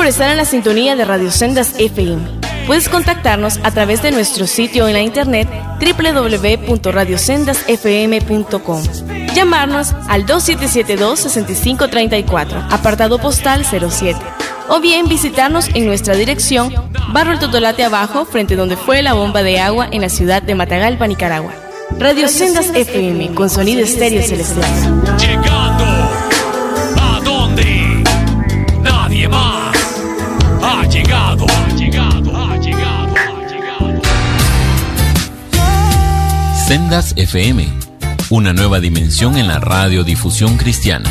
por estar en la sintonía de Radio Sendas FM. Puedes contactarnos a través de nuestro sitio en la internet www.radiosendasfm.com. Llamarnos al 2772-6534, apartado postal 07. O bien visitarnos en nuestra dirección, Barrio El Totolate Abajo, frente donde fue la bomba de agua en la ciudad de Matagalpa, Nicaragua. Radio Sendas FM, con sonido estéreo celestial. Llegando a donde nadie más ha llegado. Sendas FM, una nueva dimensión en la radiodifusión cristiana.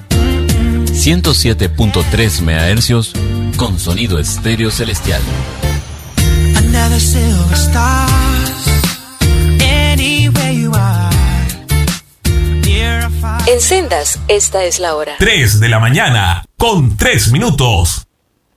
107.3 MHz con sonido estéreo celestial. En Sendas, esta es la hora. 3 de la mañana, con 3 minutos.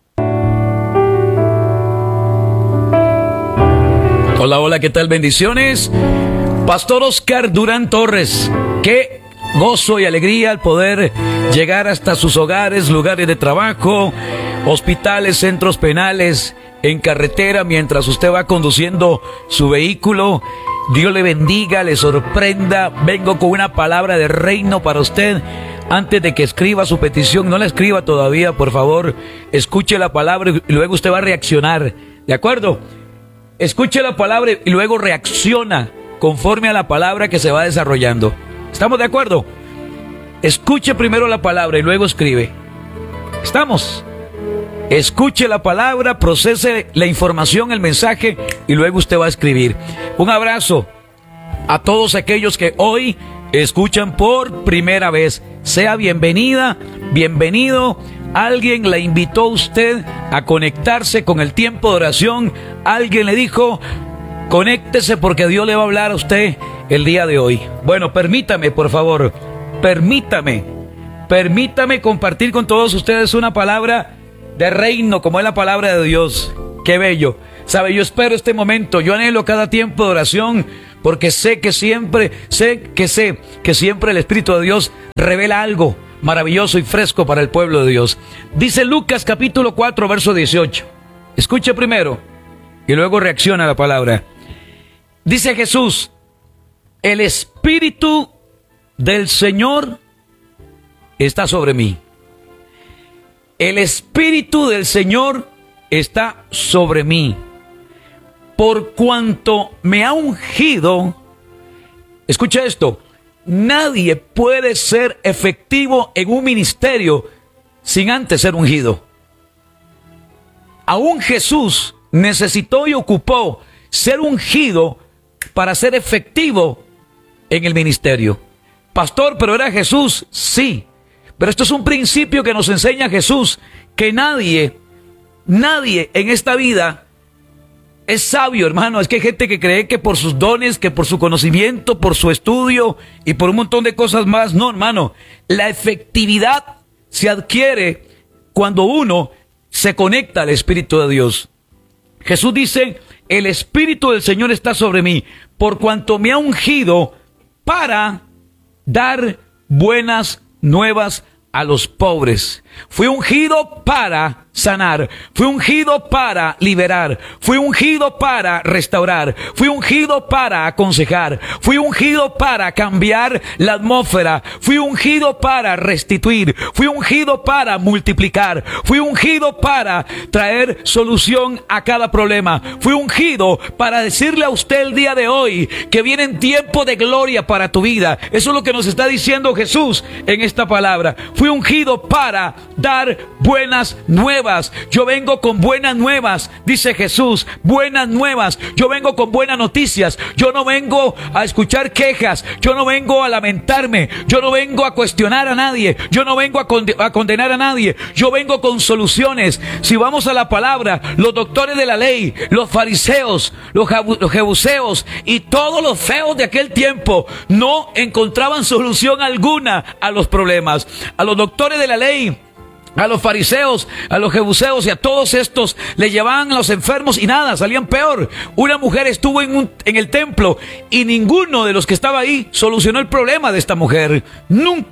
Hola, hola, ¿qué tal? Bendiciones. Pastor Oscar Durán Torres, qué gozo y alegría al poder llegar hasta sus hogares, lugares de trabajo, hospitales, centros penales, en carretera, mientras usted va conduciendo su vehículo. Dios le bendiga, le sorprenda. Vengo con una palabra de reino para usted. Antes de que escriba su petición, no la escriba todavía, por favor. Escuche la palabra y luego usted va a reaccionar. ¿De acuerdo? Escuche la palabra y luego reacciona conforme a la palabra que se va desarrollando. ¿Estamos de acuerdo? Escuche primero la palabra y luego escribe. ¿Estamos? Escuche la palabra, procese la información, el mensaje y luego usted va a escribir. Un abrazo a todos aquellos que hoy escuchan por primera vez. Sea bienvenida, bienvenido. Alguien la invitó a usted a conectarse con el tiempo de oración. Alguien le dijo: conéctese porque Dios le va a hablar a usted el día de hoy. Bueno, permítame, por favor, permítame compartir con todos ustedes una palabra de reino, como es la palabra de Dios. Qué bello. Sabe, yo espero este momento, yo anhelo cada tiempo de oración, porque sé que siempre el Espíritu de Dios revela algo maravilloso y fresco para el pueblo de Dios. Dice Lucas capítulo 4, verso 18. Escuche primero y luego reacciona a la palabra. Dice Jesús: el Espíritu del Señor está sobre mí. El Espíritu del Señor está sobre mí, por cuanto me ha ungido. Escucha esto: nadie puede ser efectivo en un ministerio sin antes ser ungido. Aún Jesús necesitó y ocupó ser ungido para ser efectivo en el ministerio. Pastor, ¿pero era Jesús? Sí, pero esto es un principio que nos enseña Jesús, que nadie en esta vida es sabio, hermano. Es que hay gente que cree que por sus dones, que por su conocimiento, por su estudio y por un montón de cosas más. No, hermano, la efectividad se adquiere cuando uno se conecta al Espíritu de Dios. Jesús dice: el Espíritu del Señor está sobre mí, por cuanto me ha ungido para dar buenas nuevas a los pobres. Fui ungido para sanar, fui ungido para liberar, fui ungido para restaurar, fui ungido para aconsejar, fui ungido para cambiar la atmósfera, fui ungido para restituir, fui ungido para multiplicar, fui ungido para traer solución a cada problema, fui ungido para decirle a usted el día de hoy que vienen tiempos de gloria para tu vida. Eso es lo que nos está diciendo Jesús en esta palabra. Fui ungido para dar buenas nuevas. Yo vengo con buenas nuevas, dice Jesús, buenas nuevas. Yo vengo con buenas noticias. Yo no vengo a escuchar quejas, yo no vengo a lamentarme, yo no vengo a cuestionar a nadie, yo no vengo a condenar a nadie. Yo vengo con soluciones. Si vamos a la palabra, los doctores de la ley, los fariseos, los jebuseos y todos los feos de aquel tiempo no encontraban solución alguna a los problemas. A los doctores de la ley, a los fariseos, a los jebuseos y a todos estos le llevaban a los enfermos y nada, salían peor. Una mujer estuvo en el templo y ninguno de los que estaba ahí solucionó el problema de esta mujer. Nunca.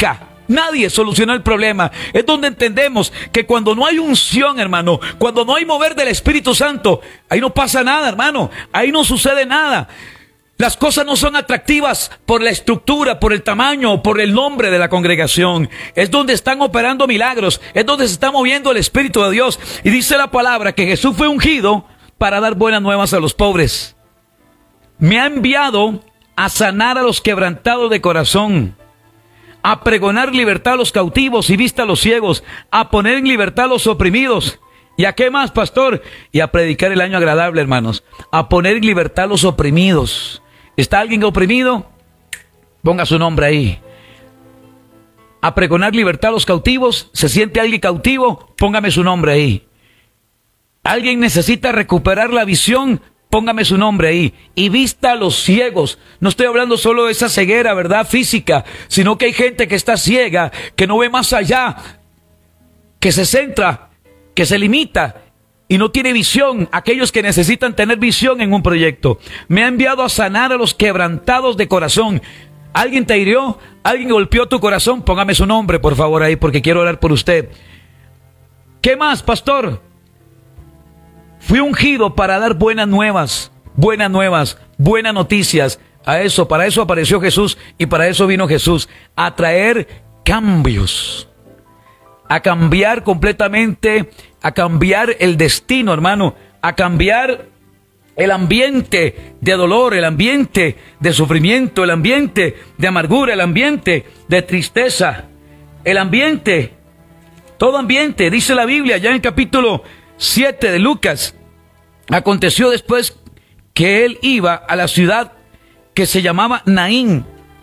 Nadie solucionó el problema. Es donde entendemos que cuando no hay unción, hermano, cuando no hay mover del Espíritu Santo, ahí no pasa nada, hermano. Ahí no sucede nada. Las cosas no son atractivas por la estructura, por el tamaño, por el nombre de la congregación. Es donde están operando milagros. Es donde se está moviendo el Espíritu de Dios. Y dice la palabra que Jesús fue ungido para dar buenas nuevas a los pobres. Me ha enviado a sanar a los quebrantados de corazón, a pregonar libertad a los cautivos y vista a los ciegos, a poner en libertad a los oprimidos. ¿Y a qué más, pastor? Y a predicar el año agradable, hermanos. A poner en libertad a los oprimidos. ¿Está alguien oprimido? Ponga su nombre ahí. A pregonar libertad a los cautivos. ¿Se siente alguien cautivo? Póngame su nombre ahí. ¿Alguien necesita recuperar la visión? Póngame su nombre ahí. Y vista a los ciegos. No estoy hablando solo de esa ceguera, ¿verdad? Física. Sino que hay gente que está ciega, que no ve más allá, que se centra, que se limita y no tiene visión. Aquellos que necesitan tener visión en un proyecto. Me ha enviado a sanar a los quebrantados de corazón. ¿Alguien te hirió? ¿Alguien golpeó tu corazón? Póngame su nombre, por favor, ahí, porque quiero orar por usted. ¿Qué más, pastor? Fui ungido para dar buenas nuevas, buenas noticias. Para eso apareció Jesús y para eso vino Jesús. A traer cambios. A cambiar completamente, a cambiar el destino, hermano, a cambiar el ambiente de dolor, el ambiente de sufrimiento, el ambiente de amargura, el ambiente de tristeza, el ambiente, todo ambiente, dice la Biblia, ya en el capítulo 7 de Lucas. Aconteció después que él iba a la ciudad que se llamaba Naín.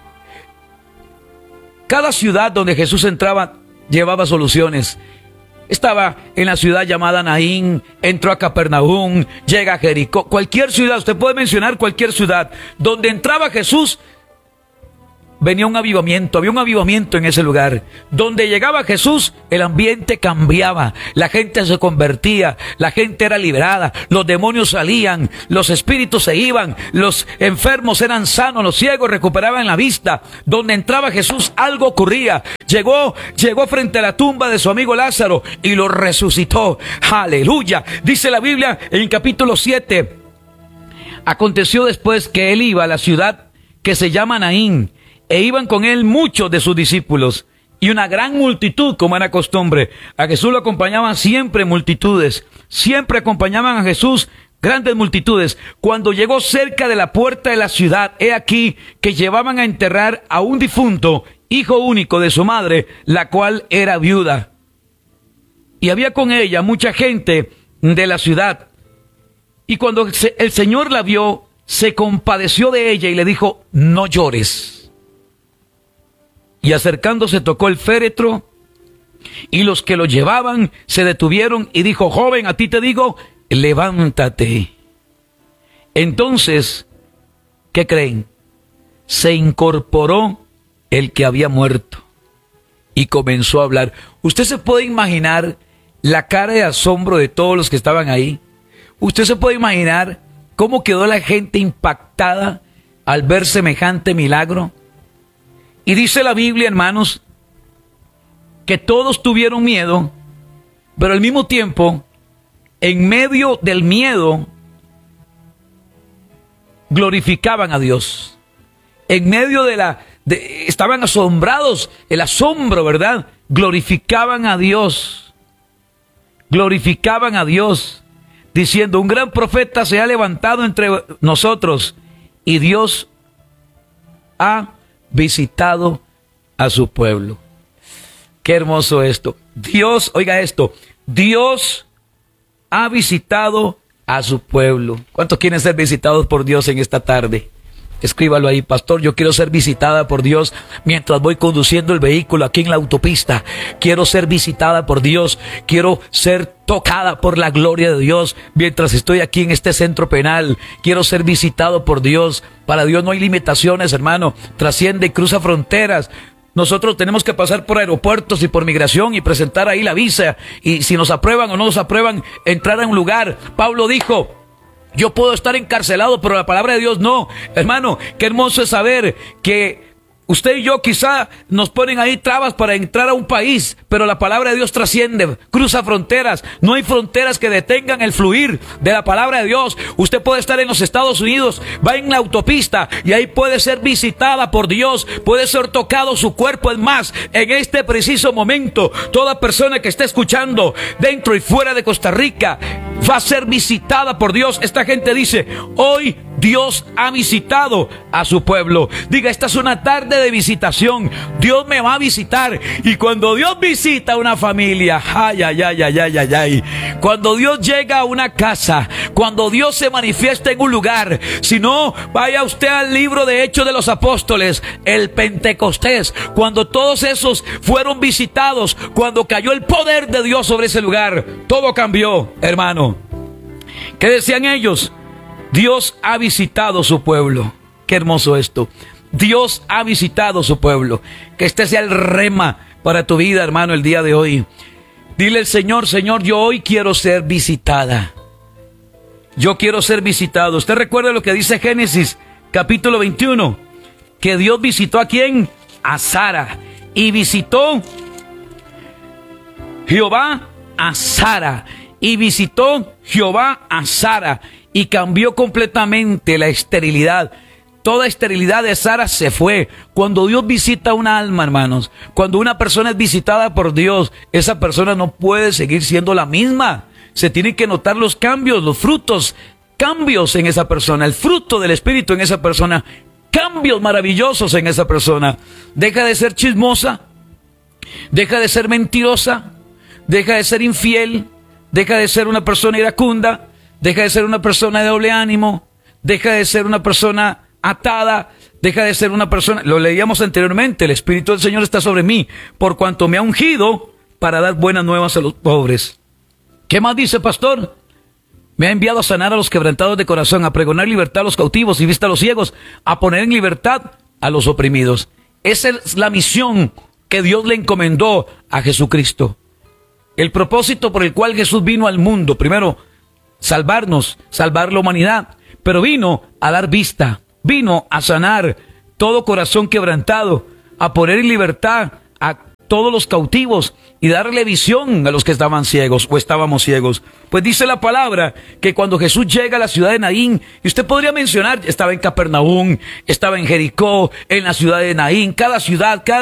Cada ciudad donde Jesús entraba llevaba soluciones. Estaba en la ciudad llamada Naín, entró a Capernaum, llega a Jericó. Cualquier ciudad, usted puede mencionar cualquier ciudad donde entraba Jesús, venía un avivamiento, había un avivamiento en ese lugar. Donde llegaba Jesús, el ambiente cambiaba, la gente se convertía, la gente era liberada, los demonios salían, los espíritus se iban, los enfermos eran sanos, los ciegos recuperaban la vista. Donde entraba Jesús, algo ocurría. Llegó frente a la tumba de su amigo Lázaro y lo resucitó. ¡Aleluya! Dice la Biblia en el capítulo 7. Aconteció después que él iba a la ciudad que se llama Naín, e iban con él muchos de sus discípulos y una gran multitud, como era costumbre. A Jesús lo acompañaban siempre multitudes. Siempre acompañaban a Jesús grandes multitudes. Cuando llegó cerca de la puerta de la ciudad, he aquí que llevaban a enterrar a un difunto, hijo único de su madre, la cual era viuda. Y había con ella mucha gente de la ciudad. Y cuando el Señor la vio, se compadeció de ella y le dijo: no llores. Y acercándose tocó el féretro, y los que lo llevaban se detuvieron y dijo: joven, a ti te digo, levántate. Entonces, ¿qué creen? Se incorporó el que había muerto y comenzó a hablar. Usted se puede imaginar la cara de asombro de todos los que estaban ahí. Usted se puede imaginar cómo quedó la gente impactada al ver semejante milagro. Y dice la Biblia, hermanos, que todos tuvieron miedo, pero al mismo tiempo, en medio del miedo, glorificaban a Dios. En medio estaban asombrados, el asombro, ¿verdad? Glorificaban a Dios. Glorificaban a Dios, diciendo: un gran profeta se ha levantado entre nosotros y Dios ha visitado a su pueblo. Qué hermoso esto. Dios, oiga esto, Dios ha visitado a su pueblo. ¿Cuántos quieren ser visitados por Dios en esta tarde? Escríbalo ahí: pastor, yo quiero ser visitada por Dios mientras voy conduciendo el vehículo aquí en la autopista. Quiero ser visitada por Dios. Quiero ser tocada por la gloria de Dios mientras estoy aquí en este centro penal. Quiero ser visitado por Dios. Para Dios no hay limitaciones, hermano. Trasciende y cruza fronteras. Nosotros tenemos que pasar por aeropuertos y por migración y presentar ahí la visa. Y si nos aprueban o no nos aprueban, entrar a un lugar. Pablo dijo: yo puedo estar encarcelado, pero la palabra de Dios no. Hermano, qué hermoso es saber que Usted y yo quizá nos ponen ahí trabas para entrar a un país, pero la palabra de Dios trasciende, cruza fronteras. No hay fronteras que detengan el fluir de la palabra de Dios. Usted puede estar en los Estados Unidos, va en la autopista y ahí puede ser visitada por Dios, puede ser tocado su cuerpo. Es más, en este preciso momento, toda persona que esté escuchando dentro y fuera de Costa Rica va a ser visitada por Dios. Esta gente dice, hoy Dios ha visitado a su pueblo. Diga, esta es una tarde de visitación. Dios me va a visitar. Y cuando Dios visita a una familia, cuando Dios llega a una casa, cuando Dios se manifiesta en un lugar, si no, vaya usted al libro de Hechos de los Apóstoles, el Pentecostés, cuando todos esos fueron visitados, cuando cayó el poder de Dios sobre ese lugar, todo cambió, hermano. ¿Qué decían ellos? Dios ha visitado su pueblo. Qué hermoso esto. Dios ha visitado su pueblo. Que este sea el rema para tu vida, hermano, el día de hoy. Dile al Señor, Señor, yo hoy quiero ser visitada. Yo quiero ser visitado. Usted recuerda lo que dice Génesis, capítulo 21. Que Dios visitó ¿a quién? A Sara. Y visitó Jehová a Sara. Y visitó Jehová a Sara. Y cambió completamente la esterilidad. Toda esterilidad de Sara se fue. Cuando Dios visita una alma, hermanos, cuando una persona es visitada por Dios, esa persona no puede seguir siendo la misma. Se tienen que notar los cambios, los frutos, cambios en esa persona, el fruto del Espíritu en esa persona, cambios maravillosos en esa persona. Deja de ser chismosa, deja de ser mentirosa, deja de ser infiel, deja de ser una persona iracunda, deja de ser una persona de doble ánimo, deja de ser una persona atada, deja de ser una persona, lo leíamos anteriormente, el Espíritu del Señor está sobre mí, por cuanto me ha ungido para dar buenas nuevas a los pobres. ¿Qué más dice, pastor? Me ha enviado a sanar a los quebrantados de corazón, a pregonar libertad a los cautivos y vista a los ciegos, a poner en libertad a los oprimidos. Esa es la misión que Dios le encomendó a Jesucristo. El propósito por el cual Jesús vino al mundo, primero, salvarnos, salvar la humanidad, pero vino a dar vista, vino a sanar todo corazón quebrantado, a poner en libertad a todos los cautivos y darle visión a los que estaban ciegos o estábamos ciegos. Pues dice la palabra que cuando Jesús llega a la ciudad de Naín, y usted podría mencionar, estaba en Capernaum, estaba en Jericó, en la ciudad de Naín, cada ciudad, cada